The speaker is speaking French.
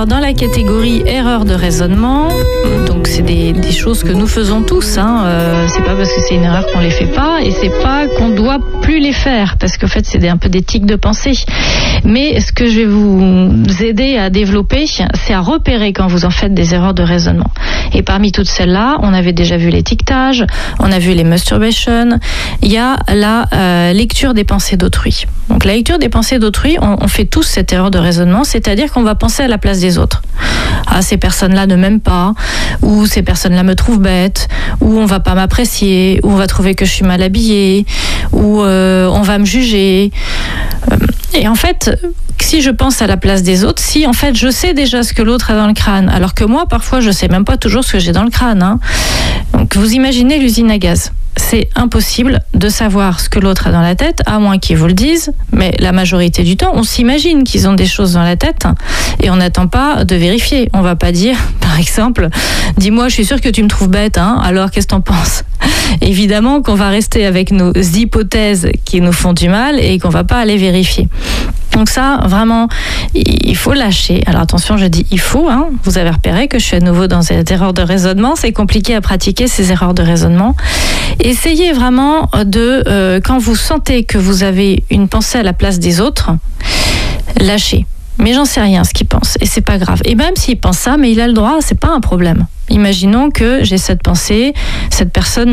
Alors dans la catégorie erreur de raisonnement, donc c'est des choses que nous faisons tous, hein. C'est pas parce que c'est une erreur qu'on les fait pas, et c'est pas qu'on doit plus les faire, parce qu'en fait c'est un peu des tics de pensée. Mais ce que je vais vous aider à développer, c'est à repérer quand vous en faites des erreurs de raisonnement. Et parmi toutes celles-là, on avait déjà vu l'étiquetage, on a vu les masturbations, il y a la lecture des pensées d'autrui. Donc la lecture des pensées d'autrui, on fait tous cette erreur de raisonnement, c'est-à-dire qu'on va penser à la place des autres. Ah, ces personnes-là ne m'aiment pas, ou ces personnes-là me trouvent bête, ou on va pas m'apprécier, ou on va trouver que je suis mal habillée, ou on va me juger. Et en fait, si je pense à la place des autres, si en fait je sais déjà ce que l'autre a dans le crâne, alors que moi parfois je sais même pas toujours ce que j'ai dans le crâne, hein. Donc vous imaginez l'usine à gaz. C'est impossible de savoir ce que l'autre a dans la tête, à moins qu'ils vous le disent, mais la majorité du temps, on s'imagine qu'ils ont des choses dans la tête et on n'attend pas de vérifier. On va pas dire, par exemple, dis-moi, je suis sûre que tu me trouves bête, hein, alors qu'est-ce que t'en penses ? Évidemment qu'on va rester avec nos hypothèses qui nous font du mal et qu'on va pas aller vérifier. Donc ça, vraiment, il faut lâcher. Alors attention, je dis il faut, hein. Vous avez repéré que je suis à nouveau dans cette erreur de raisonnement. C'est compliqué à pratiquer ces erreurs de raisonnement. Essayez vraiment de, quand vous sentez que vous avez une pensée à la place des autres, lâchez. Mais j'en sais rien ce qu'il pense et c'est pas grave. Et même s'il pense ça, mais il a le droit, c'est pas un problème. Imaginons que j'ai cette pensée, cette personne